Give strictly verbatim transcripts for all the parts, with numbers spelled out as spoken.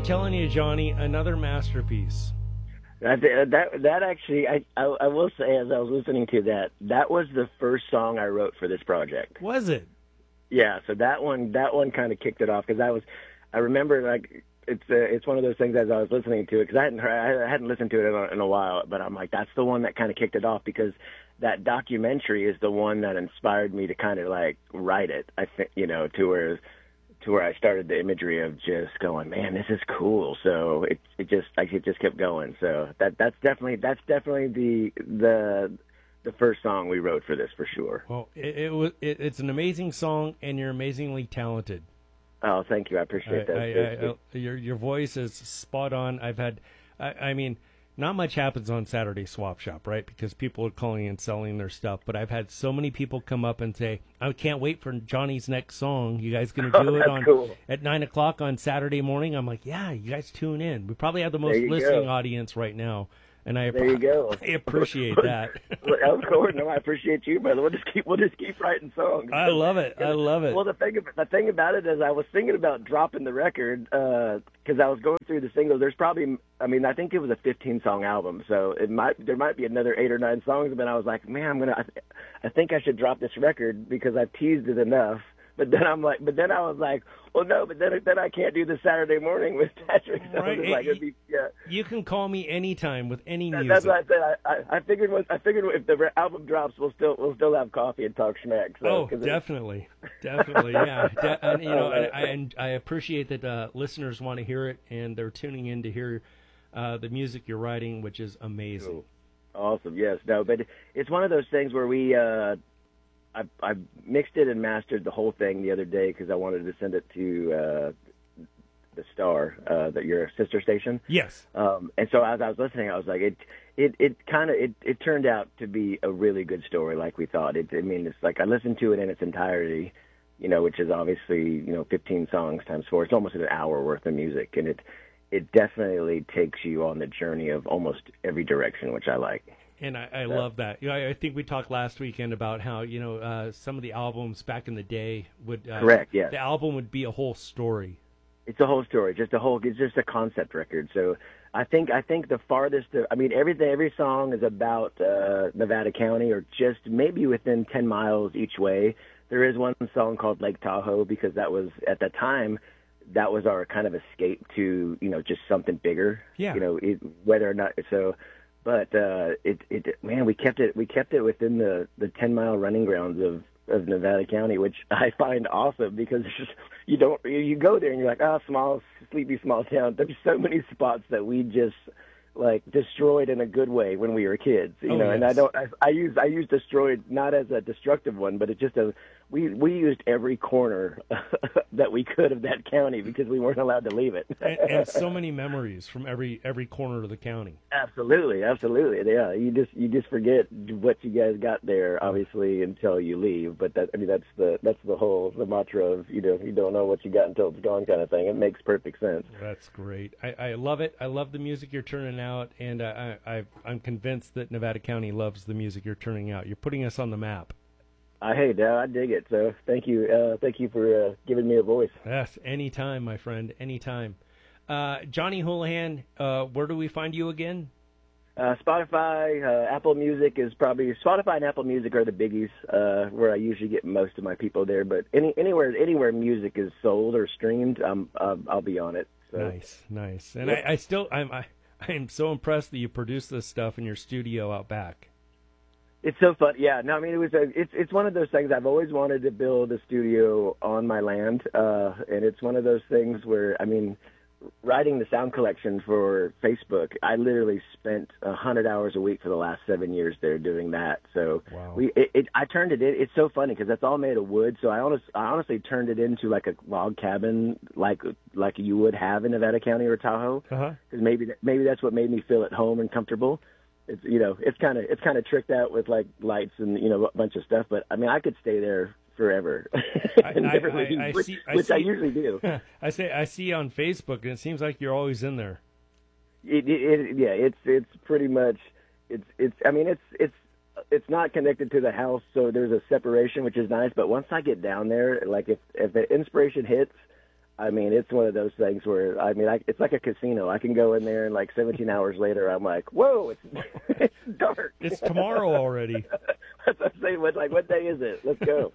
telling you, Johnny, another masterpiece. That that that actually, I, I I will say, as I was listening to that, that was the first song I wrote for this project. Was it? Yeah. So that one that one kind of kicked it off because I was, I remember like it's uh, it's one of those things as I was listening to it because I hadn't heard, I hadn't listened to it in a, in a while, but I'm like that's the one that kind of kicked it off because that documentary is the one that inspired me to kind of like write it. I think you know to where. to where I started the imagery of just going, man, this is cool. So it it just like it just kept going. So that that's definitely that's definitely the the the first song we wrote for this for sure. Well, it, it was it, it's an amazing song, and you're amazingly talented. Oh, thank you. I appreciate I, that. I, I, I, your your voice is spot on. I've had, I, I mean. Not much happens on Saturday Swap Shop, right? Because people are calling and selling their stuff. But I've had so many people come up and say, I can't wait for Johnny's next song. You guys going to do oh, it on cool. at nine o'clock on Saturday morning? I'm like, yeah, you guys tune in. We probably have the most listening go. audience right now. And I, there you go. I appreciate that. Of course, no, I appreciate you, brother. We'll just keep we'll just keep writing songs. I love it. I love it. Well, the thing the thing about it is, I was thinking about dropping the record because uh, I was going through the singles. There's probably, I mean, I think it was a fifteen song album, so it might there might be another eight or nine songs. But I was like, man, I'm gonna. I, th- I think I should drop this record because I've teased it enough. But then I'm like, but then I was like, well, no, but then then I can't do the Saturday morning with Patrick. So right. it like, it'd be, yeah. You can call me anytime with any that, music. That's what I said. I, I, I figured. Once, I figured if the album drops, we'll still we'll still have coffee and talk schmack. So, oh, definitely, definitely, yeah. De- and, you know, and I, and I appreciate that uh, listeners want to hear it, and they're tuning in to hear uh, the music you're writing, which is amazing. Cool. Awesome. Yes. No, but it's one of those things where we. Uh, I, I mixed it and mastered the whole thing the other day because I wanted to send it to uh, the Star, uh, that your sister station. Yes. Um, and so as I was listening, I was like, it, it, it kind of, it, it turned out to be a really good story, like we thought. It, I mean, it's like I listened to it in its entirety, you know, which is obviously you know fifteen songs times four. It's almost an hour worth of music, and it, it definitely takes you on the journey of almost every direction, which I like. And I, I love that. You know, I, I think we talked last weekend about how you know uh, some of the albums back in the day would uh, correct. Yes, the album would be a whole story. It's a whole story, just a whole. It's just a concept record. So I think I think the farthest. I mean, everything. Every song is about uh, Nevada County, or just maybe within ten miles each way. There is one song called Lake Tahoe because that was at the time. That was our kind of escape to you know just something bigger. Yeah. You know it, whether or not so. But uh, it, it, man, we kept it. We kept it within the, the ten mile running grounds of, of Nevada County, which I find awesome because it's just, you don't you go there and you're like, oh, small, sleepy, small town. There's so many spots that we just like destroyed in a good way when we were kids, you oh, know. Yes. And I don't. I, I use I use destroyed not as a destructive one, but it's just a we we used every corner that we could of that county because we weren't allowed to leave it. and, and so many memories from every every corner of the county. Absolutely, absolutely. Yeah, you just you just forget what you guys got there, obviously, until you leave. But that I mean, that's the that's the whole the mantra of you know you don't know what you got until it's gone kind of thing. It makes perfect sense. That's great. I, I love it. I love the music you're turning out, and I, I I'm convinced that Nevada County loves the music you're turning out. You're putting us on the map. I hey, Dad, I dig it. So thank you, uh, thank you for uh, giving me a voice. Yes, anytime, my friend, anytime. Uh, Johnny Houlihan, uh, where do we find you again? Uh, Spotify, uh, Apple Music is probably Spotify and Apple Music are the biggies uh, where I usually get most of my people there. But any anywhere anywhere music is sold or streamed, um, uh, I'll be on it. So. Nice, nice. And yeah. I, I still I'm I, I'm so impressed that you produce this stuff in your studio out back. It's so fun. Yeah, no, I mean, it was a, it's it's one of those things. I've always wanted to build a studio on my land, uh, and it's one of those things where, I mean, writing the sound collection for Facebook, I literally spent a hundred hours a week for the last seven years there doing that. So wow. we, it, it, I turned it in. It's so funny because that's all made of wood. So I honest, I honestly turned it into like a log cabin, like like you would have in Nevada County or Tahoe, because uh-huh. maybe maybe that's what made me feel at home and comfortable. It's you know it's kind of it's kind of tricked out with like lights and you know a bunch of stuff, but I mean I could stay there forever, and I, never I, leave, I which, see, I which see, I usually do. I say I see on Facebook, and it seems like you're always in there. It, it, it, yeah, it's it's pretty much it's it's. I mean it's it's it's not connected to the house, so there's a separation, which is nice. But once I get down there, like if if the inspiration hits, I mean, it's one of those things where, I mean, I, it's like a casino. I can go in there and like seventeen hours later, I'm like, whoa, it's, it's dark. It's tomorrow already. That's what I'm saying. What, like, what day is it? Let's go.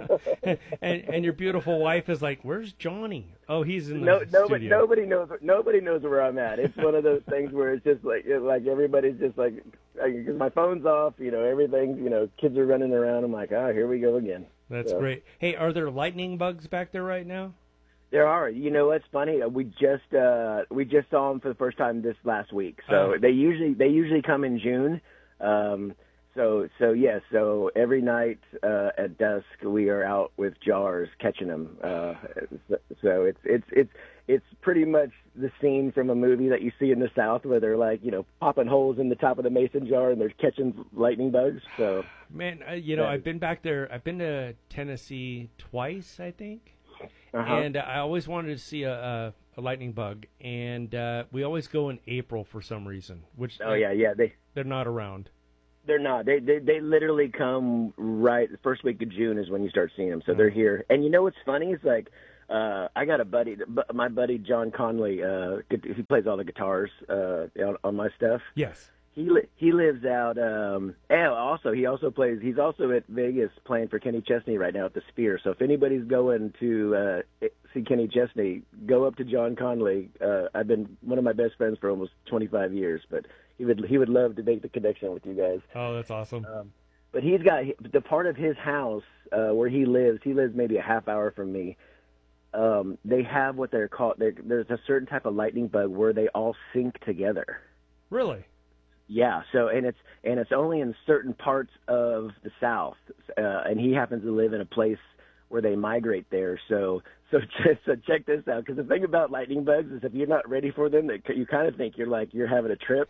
and and your beautiful wife is like, where's Johnny? Oh, he's in the no, studio. Nobody, nobody knows. Nobody knows where I'm at. It's one of those things where it's just like, it, like everybody's just like, because my phone's off. You know, everything's. You know, kids are running around. I'm like, oh, here we go again. That's so. great. Hey, are there lightning bugs back there right now? There are. You know what's funny? We just uh, we just saw them for the first time this last week. So oh. they usually they usually come in June. Um, so so yes. Yeah, so every night uh, at dusk we are out with jars catching them. Uh, so, so it's it's it's it's pretty much the scene from a movie that you see in the South where they're like, you know, popping holes in the top of the mason jar and they're catching lightning bugs. So man, uh, you know, yeah. I've been back there. I've been to Tennessee twice, I think. Uh-huh. And uh, I always wanted to see a, a, a lightning bug, and uh, we always go in April for some reason. Which oh yeah, yeah, they they're not around. They're not. They they they literally come right the first week of June is when you start seeing them. So oh. they're here. And you know what's funny is like uh, I got a buddy, my buddy John Conley. Uh, he plays all the guitars uh, on, on my stuff. Yes. He li- he lives out. Um, and also, he also plays. He's also at Vegas playing for Kenny Chesney right now at the Sphere. So if anybody's going to uh, see Kenny Chesney, go up to John Conley. Uh, I've been one of my best friends for almost twenty-five years, but he would he would love to make the connection with you guys. Oh, that's awesome. Um, but he's got the part of his house uh, where he lives. He lives maybe a half hour from me. Um, they have what they're called. They're, there's a certain type of lightning bug where they all sync together. Really? Yeah, so and it's and it's only in certain parts of the South, uh, and he happens to live in a place where they migrate there. So so so check this out, because the thing about lightning bugs is if you're not ready for them, they, you kind of think you're like you're having a trip.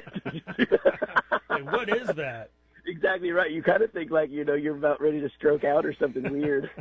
Like, what is that? Exactly right. You kind of think like you know you're about ready to stroke out or something weird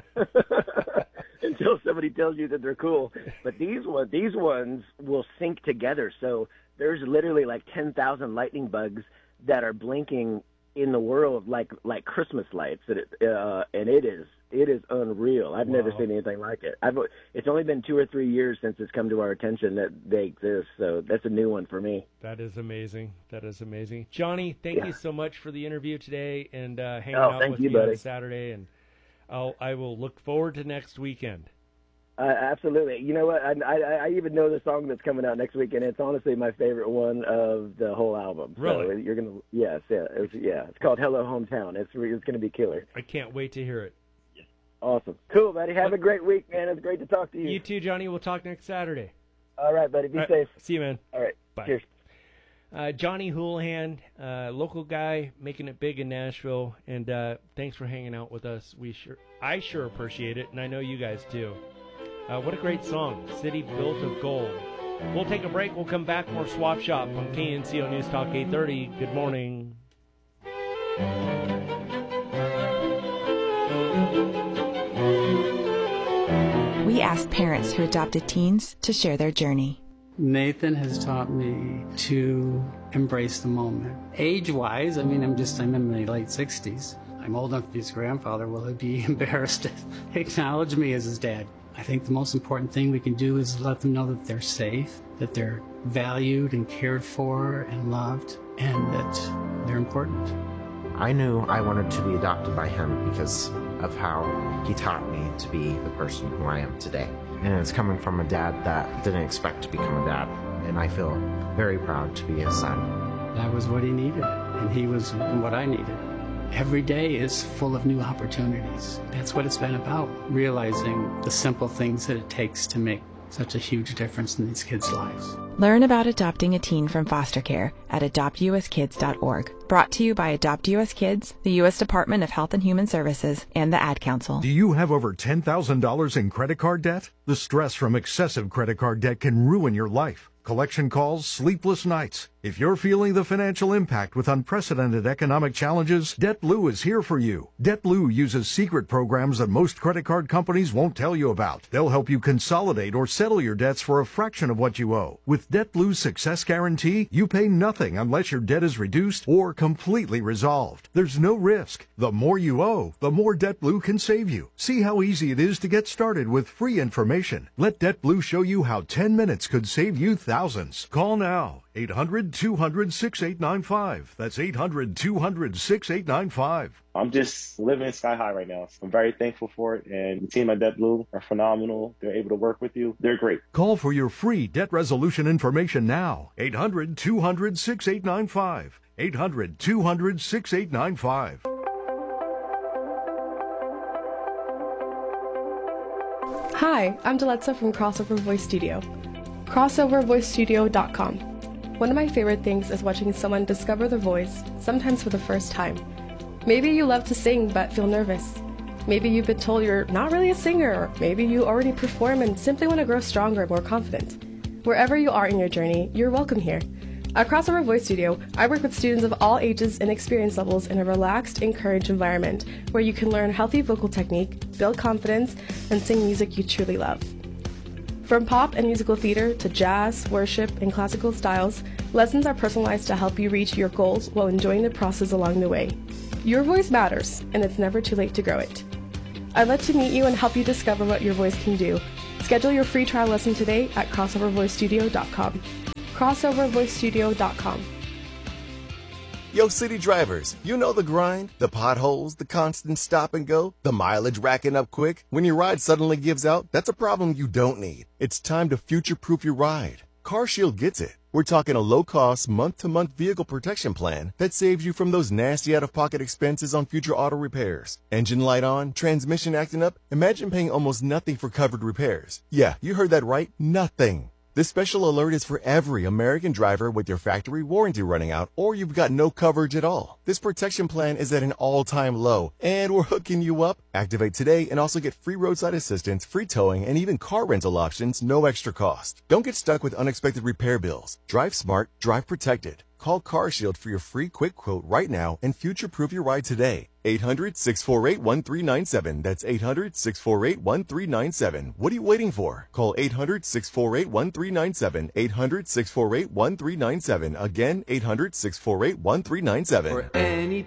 until somebody tells you that they're cool. But these ones these ones will sync together. So there's literally like ten thousand lightning bugs that are blinking in the world like like Christmas lights, and it, uh, and it is it is unreal. I've wow. never seen anything like it. I've it's only been two or three years since it's come to our attention that they exist, so that's a new one for me. That is amazing. That is amazing, Johnny. Thank yeah. you so much for the interview today and uh, hanging oh, out with you, me buddy. on Saturday, and I'll I will look forward to next weekend. Uh, absolutely. You know what? I, I I even know the song that's coming out next week, and it's honestly my favorite one of the whole album. Really? So you're gonna yes, yeah, it's, yeah. It's called Hello Hometown. It's it's gonna be killer. I can't wait to hear it. Awesome. Cool, buddy. Have a great week, man. It's great to talk to you. You too, Johnny. We'll talk next Saturday. All right, buddy. Be right. safe. See you, man. All right. Bye. Cheers. Uh, Johnny Houlihan, uh, local guy, making it big in Nashville, and uh, thanks for hanging out with us. We sure, I sure appreciate it, and I know you guys too. Uh, what a great song, City Built of Gold. We'll take a break. We'll come back. More Swap Shop on K N C O News Talk eight thirty. Good morning. We asked parents who adopted teens to share their journey. Nathan has taught me to embrace the moment. Age-wise, I mean, I'm just, I'm in my late sixties. I'm old enough to be his grandfather. Will he be embarrassed to acknowledge me as his dad? I think the most important thing we can do is let them know that they're safe, that they're valued and cared for and loved, and that they're important. I knew I wanted to be adopted by him because of how he taught me to be the person who I am today. And it's coming from a dad that didn't expect to become a dad, and I feel very proud to be his son. That was what he needed, and he was what I needed. Every day is full of new opportunities. That's what it's been about, realizing the simple things that it takes to make such a huge difference in these kids' lives. Learn about adopting a teen from foster care at adopt u s kids dot org. Brought to you by Adopt U S Kids, the U S Department of Health and Human Services, and the Ad Council. Do you have over ten thousand dollars in credit card debt? The stress from excessive credit card debt can ruin your life. Collection calls, sleepless nights. If you're feeling the financial impact with unprecedented economic challenges, DebtBlue is here for you. DebtBlue uses secret programs that most credit card companies won't tell you about. They'll help you consolidate or settle your debts for a fraction of what you owe. With DebtBlue's Success Guarantee, you pay nothing unless your debt is reduced or completely resolved. There's no risk. The more you owe, the more DebtBlue can save you. See how easy it is to get started with free information. Let DebtBlue show you how ten minutes could save you thousands. Call now. eight hundred, two hundred, sixty-eight ninety-five. That's eight hundred, two hundred, sixty-eight ninety-five. I'm just living sky high right now. I'm very thankful for it. And the team at DebtBlue are phenomenal. They're able to work with you. They're great. Call for your free debt resolution information now. eight hundred, two hundred, sixty-eight ninety-five. eight hundred, two hundred, sixty-eight ninety-five. Hi, I'm Deletza from Crossover Voice Studio. crossover voice studio dot com. One of my favorite things is watching someone discover their voice, sometimes for the first time. Maybe you love to sing but feel nervous. Maybe you've been told you're not really a singer, or maybe you already perform and simply want to grow stronger and more confident. Wherever you are in your journey, you're welcome here. At Crossover Voice Studio, I work with students of all ages and experience levels in a relaxed, encouraged environment where you can learn healthy vocal technique, build confidence, and sing music you truly love. From pop and musical theater to jazz, worship, and classical styles, lessons are personalized to help you reach your goals while enjoying the process along the way. Your voice matters, and it's never too late to grow it. I'd love to meet you and help you discover what your voice can do. Schedule your free trial lesson today at crossover voice studio dot com. crossover voice studio dot com. Yo, city drivers, you know the grind, the potholes, the constant stop and go, the mileage racking up quick. When your ride suddenly gives out, that's a problem you don't need. It's time to future-proof your ride. CarShield gets it. We're talking a low-cost, month-to-month vehicle protection plan that saves you from those nasty out-of-pocket expenses on future auto repairs. Engine light on, transmission acting up, imagine paying almost nothing for covered repairs. Yeah, you heard that right, nothing. This special alert is for every American driver with your factory warranty running out or you've got no coverage at all. This protection plan is at an all-time low, and we're hooking you up. Activate today and also get free roadside assistance, free towing, and even car rental options, no extra cost. Don't get stuck with unexpected repair bills. Drive smart, drive protected. Call CarShield for your free quick quote right now and future-proof your ride today. eight hundred, six four eight, one three nine seven. That's eight hundred, six four eight, one three nine seven. What are you waiting for? Call eight hundred, six four eight, one three nine seven. eight hundred, six four eight, one three nine seven. Again, eight hundred, six four eight, one three nine seven. For any